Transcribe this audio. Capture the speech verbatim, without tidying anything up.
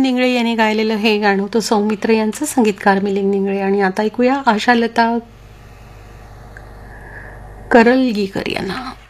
निंगळे यांनी गायलेलं हे गाणं होतं सौमित्र यांचं, संगीतकार मिलिंद निंगळे. आणि आता ऐकूया आशालता करलगीकर यांना.